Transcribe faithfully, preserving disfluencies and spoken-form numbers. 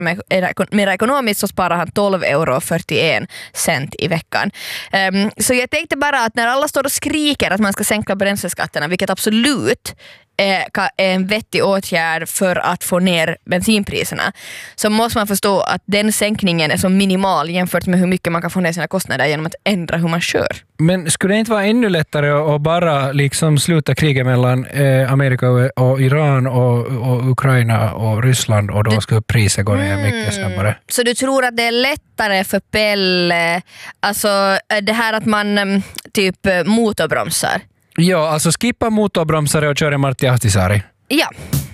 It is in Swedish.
med, mer ekonomiskt så sparar han tolv euro och fyrtioen cent i veckan. Um, så jag tänkte bara att när alla står och skriker att man ska sänka bränsleskatterna, vilket absolut är en vettig åtgärd för att få ner bensinpriserna, så måste man förstå att den sänkningen är så minimal jämfört med hur mycket man kan få ner sina kostnader genom att ändra hur man kör. Men skulle det inte vara ännu lättare att bara liksom sluta kriga mellan eh, Amerika och, och Iran och, och Ukraina och Ryssland och då du, skulle priset gå ner mycket snabbare? Så du tror att det är lättare för Pelle, alltså det här att man typ motorbromsar? Ja, alltså skippa motorbromsare och köra Martti Ahtisaari. Ja.